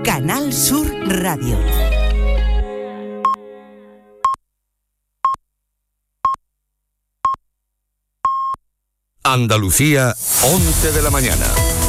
Canal Sur Radio. Andalucía, 11 de la mañana.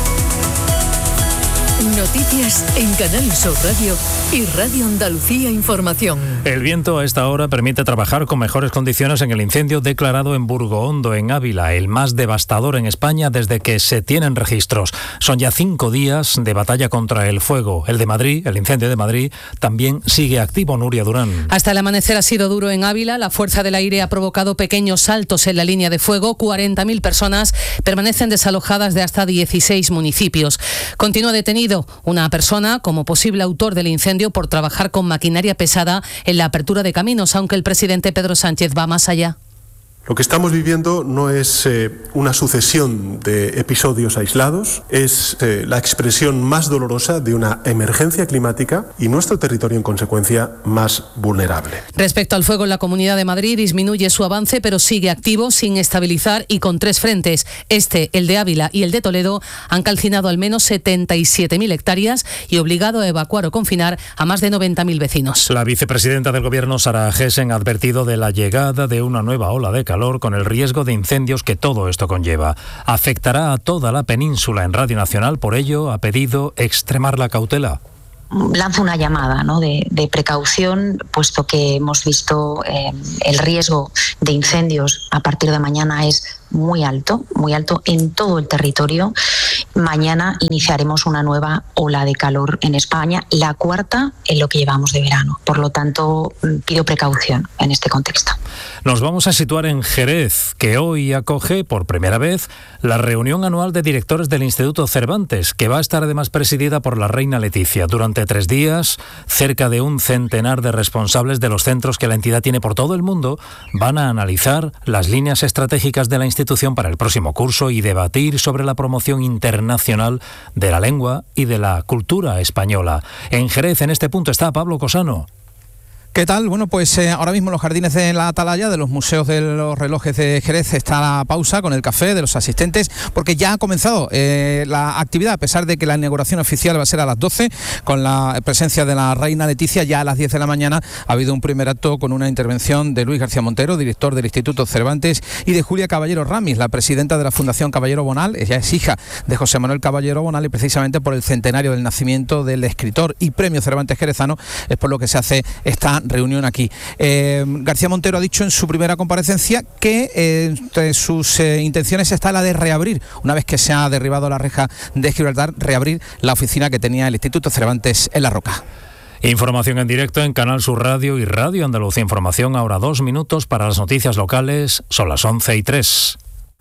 Noticias en Canal Sur Radio y Radio Andalucía Información. El viento a esta hora permite trabajar con mejores condiciones en el incendio declarado en Burgohondo, en Ávila, el más devastador en España desde que se tienen registros. Son ya 5 días de batalla contra el fuego. El de Madrid, el incendio de Madrid, también sigue activo. Nuria Durán. Hasta el amanecer ha sido duro en Ávila. La fuerza del aire ha provocado pequeños saltos en la línea de fuego. 40.000 personas permanecen desalojadas de hasta 16 municipios. Continúa detenido una persona como posible autor del incendio por trabajar con maquinaria pesada en la apertura de caminos, aunque el presidente Pedro Sánchez va más allá. Lo que estamos viviendo no es una sucesión de episodios aislados, es la expresión más dolorosa de una emergencia climática y nuestro territorio, en consecuencia, más vulnerable. Respecto al fuego en la Comunidad de Madrid, disminuye su avance, pero sigue activo, sin estabilizar y con 3 frentes. El de Ávila y el de Toledo, han calcinado al menos 77.000 hectáreas y obligado a evacuar o confinar a más de 90.000 vecinos. La vicepresidenta del Gobierno, Sara Gessen, ha advertido de la llegada de una nueva ola de calor con el riesgo de incendios que todo esto conlleva. Afectará a toda la península. En Radio Nacional, por ello, ha pedido extremar la cautela. Lanzo una llamada, ¿no?, de precaución, puesto que hemos visto el riesgo de incendios a partir de mañana es muy alto en todo el territorio. Mañana iniciaremos una nueva ola de calor en España, la 4ª en lo que llevamos de verano. Por lo tanto, pido precaución en este contexto. Nos vamos a situar en Jerez, que hoy acoge por primera vez la reunión anual de directores del Instituto Cervantes, que va a estar además presidida por la reina Leticia. Durante 3 días, cerca de un centenar de responsables de los centros que la entidad tiene por todo el mundo van a analizar las líneas estratégicas de la institución para el próximo curso y debatir sobre la promoción internacional de la lengua y de la cultura española. En Jerez, en este punto, está Pablo Cosano. ¿Qué tal? Bueno, pues ahora mismo en los jardines de la Atalaya, de los museos de los relojes de Jerez, está la pausa con el café de los asistentes, porque ya ha comenzado la actividad, a pesar de que la inauguración oficial va a ser a las 12, con la presencia de la reina Leticia. Ya a las 10 de la mañana ha habido un primer acto con una intervención de Luis García Montero, director del Instituto Cervantes, y de Julia Caballero Ramis, la presidenta de la Fundación Caballero Bonal. Ella es hija de José Manuel Caballero Bonal, y precisamente por el centenario del nacimiento del escritor y premio Cervantes jerezano es por lo que se hace esta reunión aquí. García Montero ha dicho en su primera comparecencia que entre sus intenciones está la de reabrir, una vez que se ha derribado la reja de Gibraltar, reabrir la oficina que tenía el Instituto Cervantes en La Roca. Información en directo en Canal Sur Radio y Radio Andalucía Información. Ahora 2 minutos para las noticias locales. Son las 11:03.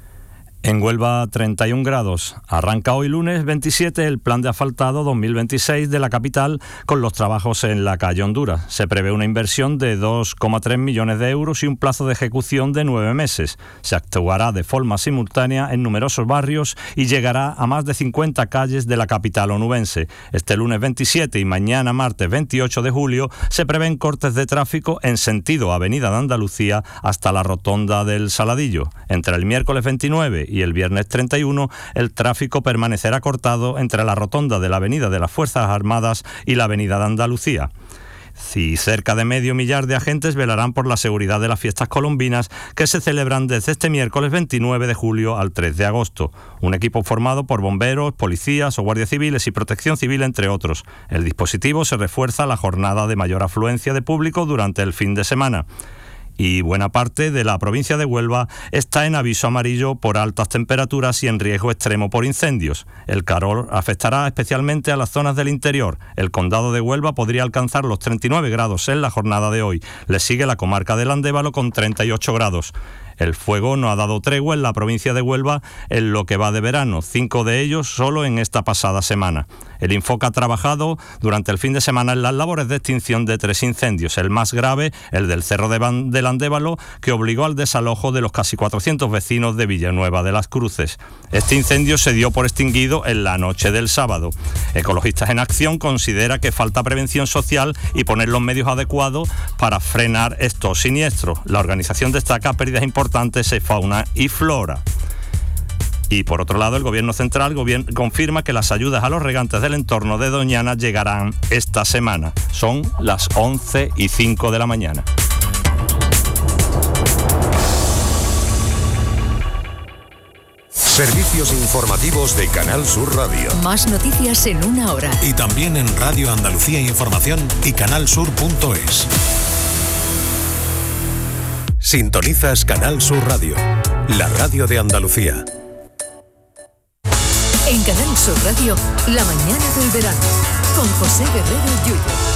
En Huelva, 31 grados. Arranca hoy lunes 27 el plan de asfaltado 2026 de la capital con los trabajos en la calle Honduras. Se prevé una inversión de 2,3 millones de euros y un plazo de ejecución de 9 meses. Se actuará de forma simultánea en numerosos barrios y llegará a más de 50 calles de la capital onubense. Este lunes 27 y mañana martes 28 de julio se prevén cortes de tráfico en sentido Avenida de Andalucía hasta la rotonda del Saladillo. Entre el miércoles 29 y el viernes 31, el tráfico permanecerá cortado entre la rotonda de la Avenida de las Fuerzas Armadas y la Avenida de Andalucía. Y cerca de medio millar de agentes velarán por la seguridad de las fiestas colombinas que se celebran desde este miércoles 29 de julio al 3 de agosto. Un equipo formado por bomberos, policías o guardias civiles y protección civil, entre otros. El dispositivo se refuerza a la jornada de mayor afluencia de público durante el fin de semana. Y buena parte de la provincia de Huelva está en aviso amarillo por altas temperaturas y en riesgo extremo por incendios. El calor afectará especialmente a las zonas del interior. El condado de Huelva podría alcanzar los 39 grados en la jornada de hoy. Le sigue la comarca del Andévalo con 38 grados. El fuego no ha dado tregua en la provincia de Huelva en lo que va de verano, 5 de ellos solo en esta pasada semana. El Infoca ha trabajado durante el fin de semana en las labores de extinción de 3 incendios. El más grave, el del Cerro del Andévalo, que obligó al desalojo de los casi 400 vecinos de Villanueva de las Cruces. Este incendio se dio por extinguido en la noche del sábado. Ecologistas en Acción considera que falta prevención social y poner los medios adecuados para frenar estos siniestros. La organización destaca pérdidas importantes en fauna y flora. Y por otro lado, el Gobierno central confirma que las ayudas a los regantes del entorno de Doñana llegarán esta semana. Son las 11:05 de la mañana. Servicios informativos de Canal Sur Radio. Más noticias en una hora. Y también en Radio Andalucía Información y canalsur.es. Sintonizas Canal Sur Radio, la radio de Andalucía. En Canal Sur Radio, la mañana del verano, con José Guerrero Yuyo.